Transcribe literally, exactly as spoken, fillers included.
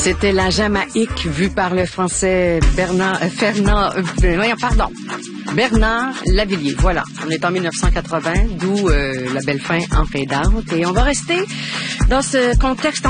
C'était la Jamaïque vue par le français Bernard, euh, Fernand, euh, pardon, Bernard Lavilliers. Voilà, on est en mille neuf cent quatre-vingts, d'où euh, la belle fin en fade out. Et on va rester dans ce contexte